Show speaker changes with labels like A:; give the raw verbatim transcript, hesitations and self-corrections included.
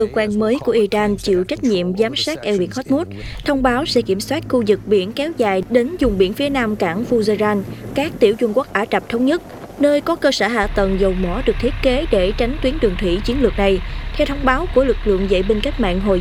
A: Cơ quan mới của Iran chịu trách nhiệm giám sát eo biển Hormuz, thông báo sẽ kiểm soát khu vực biển kéo dài đến vùng biển phía nam cảng Fujairah, các tiểu vương quốc Ả Rập Thống Nhất, nơi có cơ sở hạ tầng dầu mỏ được thiết kế để tránh tuyến đường thủy chiến lược này, theo thông báo của lực lượng vệ binh cách mạng Hồi